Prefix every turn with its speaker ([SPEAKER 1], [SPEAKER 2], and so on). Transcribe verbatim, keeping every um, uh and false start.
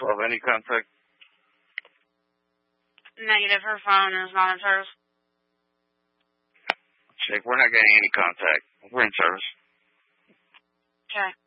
[SPEAKER 1] twelve, any contact?
[SPEAKER 2] Negative, her phone is not in service.
[SPEAKER 1] Check, we're not getting any contact. We're in service.
[SPEAKER 2] Okay.